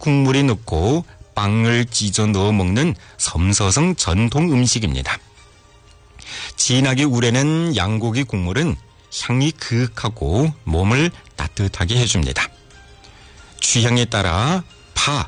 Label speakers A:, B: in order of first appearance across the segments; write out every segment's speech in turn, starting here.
A: 국물에 넣고 빵을 찢어 넣어 먹는 섬서성 전통 음식입니다. 진하게 우려낸 양고기 국물은 향이 그윽하고 몸을 따뜻하게 해줍니다. 취향에 따라 파,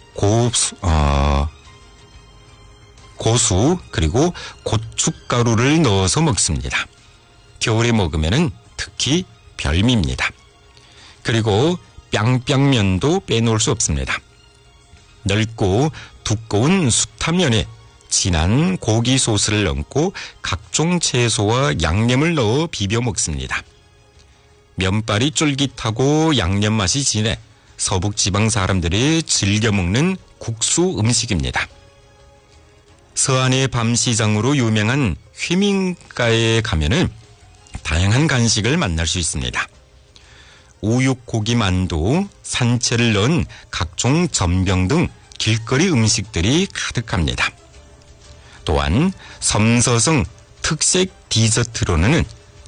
A: 고수 그리고 고춧가루를 넣어서 먹습니다. 겨울에 먹으면 특히 별미입니다. 그리고 뿅뿅면도 빼놓을 수 없습니다. 넓고 두꺼운 숯화면에 진한 고기 소스를 얹고 각종 채소와 양념을 넣어 비벼 먹습니다. 면발이 쫄깃하고 양념 맛이 진해 서북지방 사람들이 즐겨 먹는 국수 음식입니다. 서안의 밤시장으로 유명한 휘민가에 가면은 다양한 간식을 만날 수 있습니다. 우육 고기 만두, 산채를 넣은 각종 전병 등 길거리 음식들이 가득합니다. 또한 섬서성 특색 디저트로는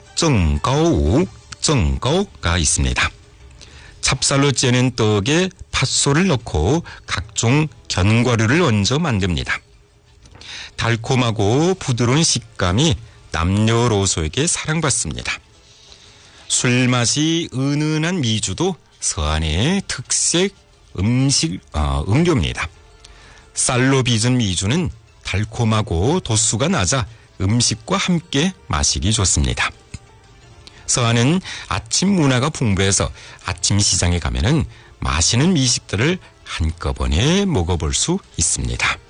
A: 쩡가오가 있습니다. 찹쌀로 째는 떡에 팥소를 넣고 각종 견과류를 얹어 만듭니다. 달콤하고 부드러운 식감이 남녀노소에게 사랑받습니다. 술맛이 은은한 미주도 서안의 특색 음료입니다. 쌀로 빚은 미주는 달콤하고 도수가 낮아 음식과 함께 마시기 좋습니다. 서안은 아침 문화가 풍부해서 아침 시장에 가면은 맛있는 미식들을 한꺼번에 먹어볼 수 있습니다.